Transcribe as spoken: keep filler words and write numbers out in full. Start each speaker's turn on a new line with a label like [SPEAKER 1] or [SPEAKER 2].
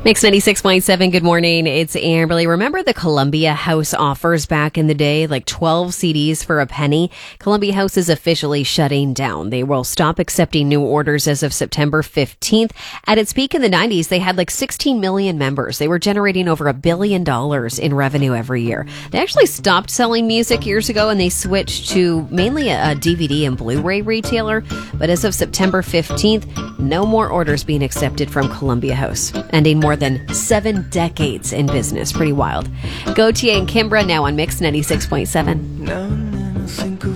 [SPEAKER 1] Mix ninety-six point seven, good morning. It's Amberly. Remember the Columbia House offers back in the day, like twelve C Ds for a penny? Columbia House is officially shutting down. They will stop accepting new orders as of September fifteenth. At its peak in the nineties, they had like sixteen million members. They were generating over a billion dollars in revenue every year. They actually stopped selling music years ago and they switched to mainly a D V D and Blu-ray retailer. But as of September fifteenth, no more orders being accepted from Columbia House, ending more than seven decades in business. Pretty wild. Gautier and Kimbra now on Mix ninety-six point seven.
[SPEAKER 2] Now and then I think